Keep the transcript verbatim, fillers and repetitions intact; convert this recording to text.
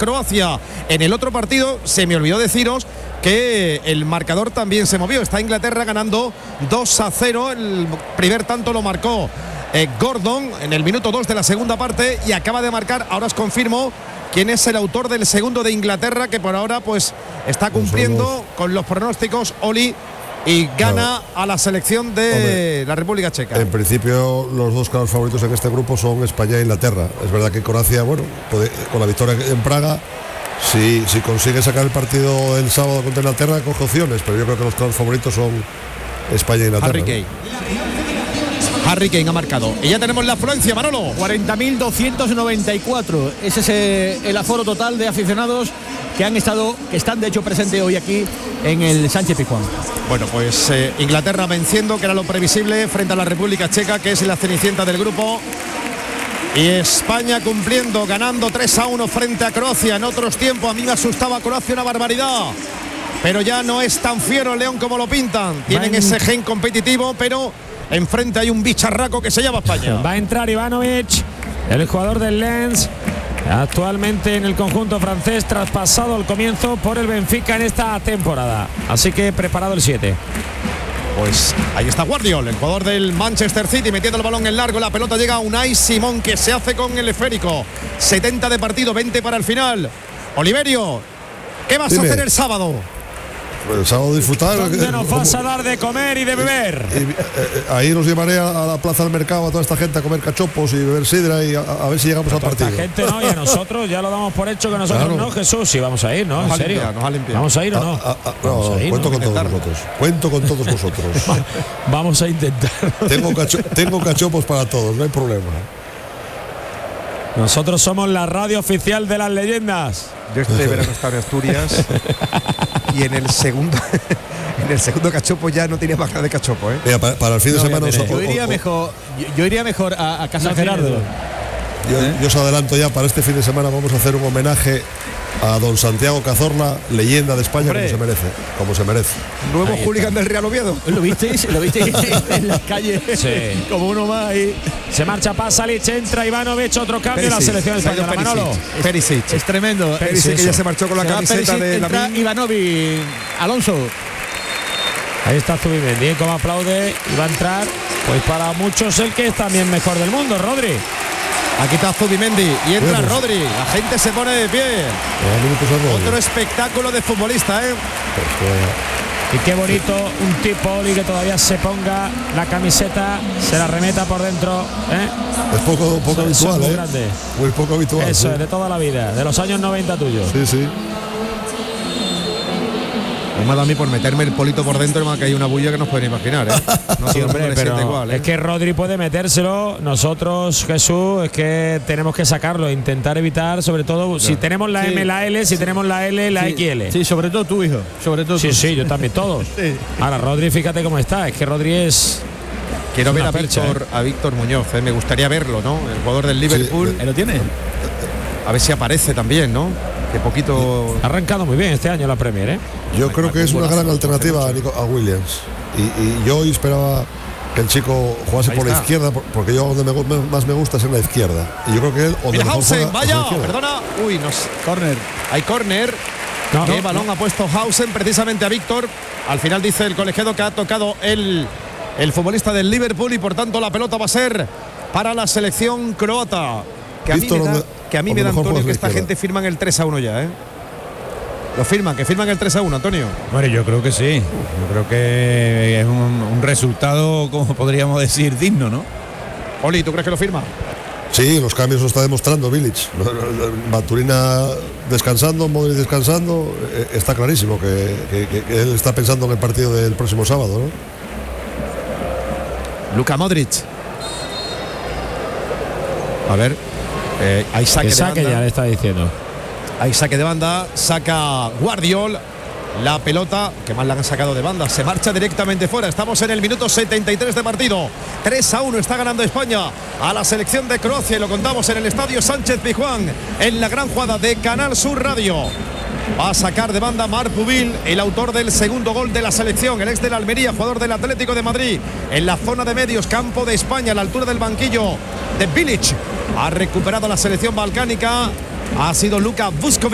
Croacia. En el otro partido se me olvidó deciros que el marcador también se movió. Está Inglaterra ganando dos a cero. El primer tanto lo marcó eh, Gordon en el minuto dos de la segunda parte y acaba de marcar, ahora os confirmo quién es el autor del segundo de Inglaterra, que por ahora pues está cumpliendo pues con los pronósticos, Oli, y gana no. a la selección de Hombre, la República Checa. En principio los dos claros favoritos en este grupo son España e Inglaterra. Es verdad que Croacia, bueno, puede, con la victoria en Praga, si, si consigue sacar el partido el sábado contra Inglaterra, coge opciones, pero yo creo que los claros favoritos son España e Inglaterra. Harry Kane. Harry Kane ha marcado. Y ya tenemos la afluencia, Manolo. cuarenta mil doscientos noventa y cuatro. Ese es eh, el aforo total de aficionados que han estado, que están de hecho presentes hoy aquí en el Sánchez Pizjuán. Bueno, pues eh, Inglaterra venciendo, que era lo previsible, frente a la República Checa, que es la cenicienta del grupo. Y España cumpliendo, ganando tres a uno frente a Croacia. En otros tiempos a mí me asustaba Croacia una barbaridad, pero ya no es tan fiero el León como lo pintan. Tienen Va en... ese gen competitivo, pero enfrente hay un bicharraco que se llama España. Va a entrar Ivanovic, el jugador del Lens, actualmente en el conjunto francés, traspasado al comienzo por el Benfica en esta temporada. Así que preparado el siete. Pues ahí está Guardiol, el jugador del Manchester City, metiendo el balón en largo. La pelota llega a Unai Simón, que se hace con el esférico. setenta de partido, veinte para el final. Oliverio, ¿qué vas Dime. a hacer el sábado? El sábado disfrutar. ¿Dónde nos vas a dar de comer y de beber? Y, eh, eh, ahí nos llevaré a, a la plaza del mercado a toda esta gente a comer cachopos y beber sidra y a, a ver si llegamos al partido. Esta gente no, y a nosotros ya lo damos por hecho que nosotros claro. no, Jesús, sí vamos a ir, ¿no? Nos ¿En serio? Limpiado, nos ¿Vamos a ir o no? A, a, a, no, ir, cuento ¿no? con todos vosotros. Cuento con todos vosotros. Vamos a intentar. Tengo, cacho, tengo cachopos para todos, no hay problema. Nosotros somos la radio oficial de las leyendas. Yo este verano he estado en Asturias y en el segundo en el segundo cachopo ya no tenía baja de cachopo, ¿eh? Mira, para, para el fin de no, semana yo, os, yo iría mejor yo, yo iría mejor a, a casa no, Gerardo. Yo, ¿Eh? yo os adelanto ya, para este fin de semana vamos a hacer un homenaje a don Santiago Cazorla, leyenda de España, Hombre. como se merece, como se merece. Nuevo hooligan del Real Oviedo. ¿Lo visteis? ¿Lo visteis en las calles? Sí. Como uno más ahí. Se marcha Pasalic, entra Ivanovic, otro cambio en la selección española. Manolo. Perisic. Es tremendo. Perisic, que ya se marchó con la se camiseta de la Ivanovic. Alonso. Ahí está Zubimendi, como aplaude y va a entrar, pues para muchos el que es también mejor del mundo, Rodri. Aquí está Zubimendi y entra Vemos. Rodri. La gente se pone de pie. Otro espectáculo de futbolista, ¿eh? Y qué bonito un tipo, Oli, que todavía se ponga la camiseta, se la remeta por dentro, ¿eh? Es poco, poco eso, habitual, eso es muy ¿eh? grande. Muy poco habitual. Eso sí. es de toda la vida, de los años noventa tuyos. Sí, sí. Me ha dado a mí por meterme el polito por dentro, me ha caído una bulla que no os pueden imaginar, ¿eh? No sí, hombre, pero igual, ¿eh? Es que Rodri puede metérselo. Nosotros, Jesús, es que tenemos que sacarlo, intentar evitar, sobre todo, si tenemos la sí. M, la L, si tenemos la L, la sí. X L. Sí, sobre todo tú, hijo. Sobre todo sí, tú. sí, yo también, todos. Sí. Ahora, Rodri, fíjate cómo está. Es que Rodri es... Quiero ver a Víctor, ¿eh? a Víctor Muñoz, ¿eh? Me gustaría verlo, ¿no? El jugador del Liverpool. Sí. ¿Lo tiene? A ver si aparece también, ¿no? Que poquito... Ha arrancado muy bien este año la Premier, ¿eh? Yo creo que es una gran alternativa a, Nico, a Williams. Y, y yo hoy esperaba que el chico jugase Ahí por está. la izquierda, porque yo donde me, más me gusta es en la izquierda. Y yo creo que él... Mira, Hausen, vaya, perdona. Uy, no sé. Corner. Hay corner. No, ¿Qué no, balón no. ha puesto Hausen precisamente a Víctor? Al final dice el colegiado que ha tocado el, el futbolista del Liverpool y por tanto la pelota va a ser para la selección croata. Que a Víctor, mí me da, que a mí me da Antonio, que esta gente firman el tres a uno ya, ¿eh? Lo firman, que firman el tres a uno, Antonio. Bueno, yo creo que sí. Yo creo que es un, un resultado, como podríamos decir, digno, ¿no? Oli, ¿tú crees que lo firma? Sí, los cambios lo está demostrando Bilic. Maturina descansando, Modric descansando. Está clarísimo que, que, que él está pensando en el partido del próximo sábado, ¿no? Luka Modric. A ver, eh, hay saque, que saque de banda. Ya le está diciendo. Hay saque de banda, saca Guardiol. La pelota, que más la han sacado de banda, se marcha directamente fuera. Estamos en el minuto setenta y tres de partido. tres a uno está ganando España a la selección de Croacia y lo contamos en el estadio Sánchez Pizjuán, en la gran jugada de Canal Sur Radio. Va a sacar de banda Marc Pubil, el autor del segundo gol de la selección, el ex del Almería, jugador del Atlético de Madrid, en la zona de medios, campo de España, a la altura del banquillo de Bilic. Ha recuperado la selección balcánica. Ha sido Luka Vuskovic.